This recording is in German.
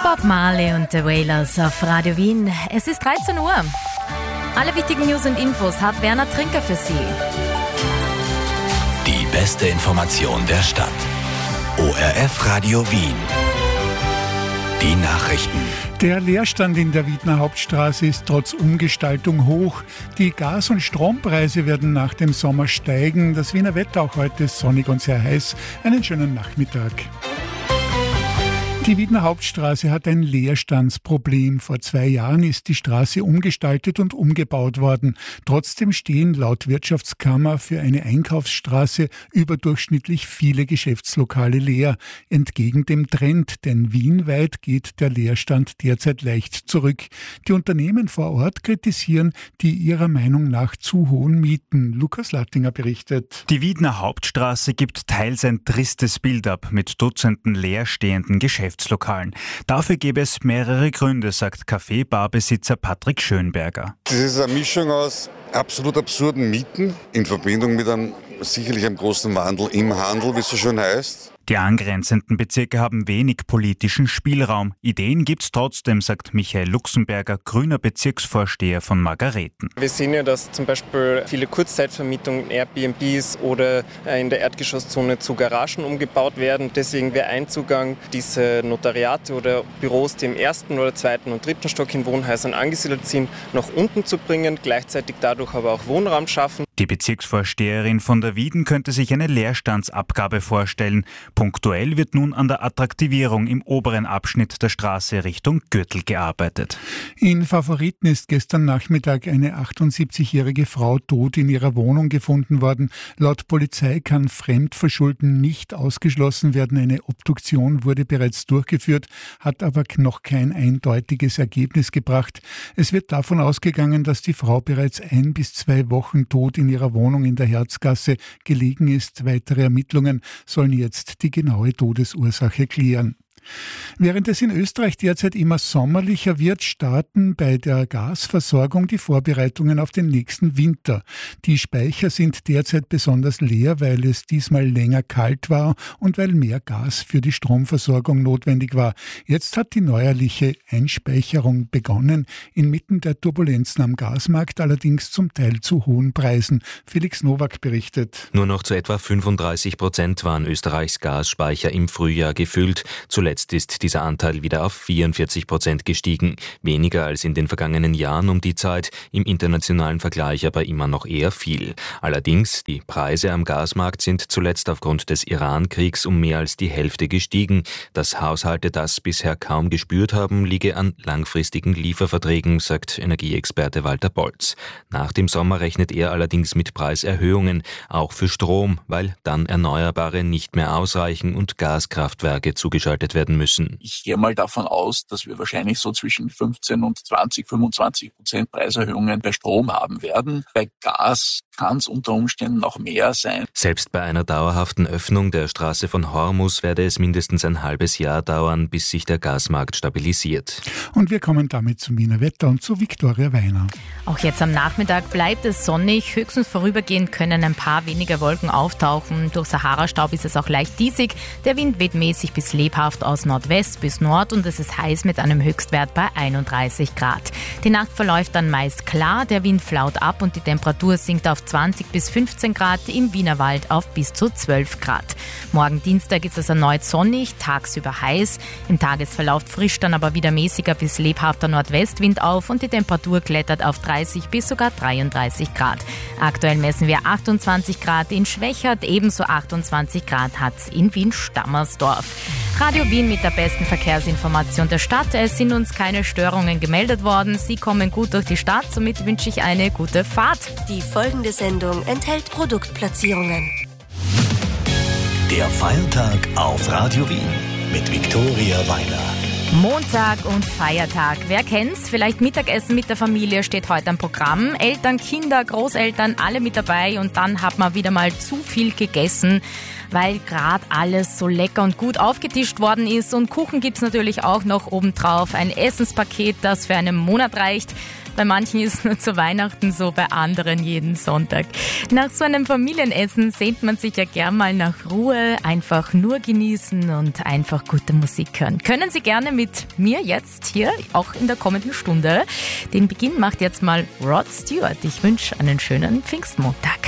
Bob Marley und The Wailers auf Radio Wien. Es ist 13 Uhr. Alle wichtigen News und Infos hat Werner Trinker für Sie. Die beste Information der Stadt. ORF Radio Wien. Die Nachrichten. Der Leerstand in der Wiener Hauptstraße ist trotz Umgestaltung hoch. Die Gas- und Strompreise werden nach dem Sommer steigen. Das Wiener Wetter auch heute sonnig und sehr heiß. Einen schönen Nachmittag. Die Wiener Hauptstraße hat ein Leerstandsproblem. Vor 2 Jahren ist die Straße umgestaltet und umgebaut worden. Trotzdem stehen laut Wirtschaftskammer für eine Einkaufsstraße überdurchschnittlich viele Geschäftslokale leer. Entgegen dem Trend, denn wienweit geht der Leerstand derzeit leicht zurück. Die Unternehmen vor Ort kritisieren die ihrer Meinung nach zu hohen Mieten. Lukas Lattinger berichtet. Die Wiener Hauptstraße gibt teils ein tristes Bild ab mit Dutzenden leerstehenden Geschäftslokalen. Dafür gäbe es mehrere Gründe, sagt Café-Barbesitzer Patrick Schönberger. Das ist eine Mischung aus absolut absurden Mieten in Verbindung mit sicherlich einem großen Wandel im Handel, wie es so schön heißt. Die angrenzenden Bezirke haben wenig politischen Spielraum. Ideen gibt's trotzdem, sagt Michael Luxemberger, grüner Bezirksvorsteher von Margareten. Wir sehen ja, dass zum Beispiel viele Kurzzeitvermietungen, Airbnbs oder in der Erdgeschosszone zu Garagen umgebaut werden. Deswegen wäre ein Zugang, diese Notariate oder Büros, die im 1. oder 2. und 3. Stock in Wohnhäusern angesiedelt sind, nach unten zu bringen, gleichzeitig dadurch aber auch Wohnraum schaffen. Die Bezirksvorsteherin von der Wieden könnte sich eine Leerstandsabgabe vorstellen. Punktuell wird nun an der Attraktivierung im oberen Abschnitt der Straße Richtung Gürtel gearbeitet. In Favoriten ist gestern Nachmittag eine 78-jährige Frau tot in ihrer Wohnung gefunden worden. Laut Polizei kann Fremdverschulden nicht ausgeschlossen werden. Eine Obduktion wurde bereits durchgeführt, hat aber noch kein eindeutiges Ergebnis gebracht. Es wird davon ausgegangen, dass die Frau bereits 1 bis 2 Wochen tot in ihrer Wohnung in der Herzgasse gelegen ist. Weitere Ermittlungen sollen jetzt die genaue Todesursache klären. Während es in Österreich derzeit immer sommerlicher wird, starten bei der Gasversorgung die Vorbereitungen auf den nächsten Winter. Die Speicher sind derzeit besonders leer, weil es diesmal länger kalt war und weil mehr Gas für die Stromversorgung notwendig war. Jetzt hat die neuerliche Einspeicherung begonnen, inmitten der Turbulenzen am Gasmarkt, allerdings zum Teil zu hohen Preisen. Felix Nowak berichtet. Nur noch zu etwa 35% waren Österreichs Gasspeicher im Frühjahr gefüllt. Zuletzt ist dieser Anteil wieder auf 44% gestiegen, weniger als in den vergangenen Jahren um die Zeit, im internationalen Vergleich aber immer noch eher viel. Allerdings, die Preise am Gasmarkt sind zuletzt aufgrund des Iran-Kriegs um mehr als die Hälfte gestiegen. Dass Haushalte das bisher kaum gespürt haben, liege an langfristigen Lieferverträgen, sagt Energieexperte Walter Bolz. Nach dem Sommer rechnet er allerdings mit Preiserhöhungen, auch für Strom, weil dann Erneuerbare nicht mehr ausreichen und Gaskraftwerke zugeschaltet werden müssen. Ich gehe mal davon aus, dass wir wahrscheinlich so zwischen 15 und 25% Preiserhöhungen bei Strom haben werden. Bei Gas kann es unter Umständen noch mehr sein. Selbst bei einer dauerhaften Öffnung der Straße von Hormus werde es mindestens ein halbes Jahr dauern, bis sich der Gasmarkt stabilisiert. Und wir kommen damit zum Wiener Wetter und zu Viktoria Weiner. Auch jetzt am Nachmittag bleibt es sonnig. Höchstens vorübergehend können ein paar weniger Wolken auftauchen. Durch Sahara-Staub ist es auch leicht diesig. Der Wind weht mäßig bis lebhaft aus Nordwest bis Nord und es ist heiß mit einem Höchstwert bei 31 Grad. Die Nacht verläuft dann meist klar, der Wind flaut ab und die Temperatur sinkt auf 20 bis 15 Grad, im Wienerwald auf bis zu 12 Grad. Morgen Dienstag ist es erneut sonnig, tagsüber heiß. Im Tagesverlauf frischt dann aber wieder mäßiger bis lebhafter Nordwestwind auf und die Temperatur klettert auf 30 bis sogar 33 Grad. Aktuell messen wir 28 Grad in Schwächert, ebenso 28 Grad hat es in Wien-Stammersdorf. Radio Wien mit der besten Verkehrsinformation der Stadt. Es sind uns keine Störungen gemeldet worden. Sie kommen gut durch die Stadt, somit wünsche ich eine gute Fahrt. Die folgende Sendung enthält Produktplatzierungen. Der Feiertag auf Radio Wien mit Viktoria Weiner. Montag und Feiertag. Wer kennt's? Vielleicht Mittagessen mit der Familie steht heute am Programm. Eltern, Kinder, Großeltern, alle mit dabei und dann hat man wieder mal zu viel gegessen, weil gerade alles so lecker und gut aufgetischt worden ist. Und Kuchen gibt's natürlich auch noch obendrauf. Ein Essenspaket, das für einen Monat reicht. Bei manchen ist es nur zu Weihnachten so, bei anderen jeden Sonntag. Nach so einem Familienessen sehnt man sich ja gern mal nach Ruhe, einfach nur genießen und einfach gute Musik hören. Können Sie gerne mit mir jetzt hier, auch in der kommenden Stunde. Den Beginn macht jetzt mal Rod Stewart. Ich wünsche einen schönen Pfingstmontag.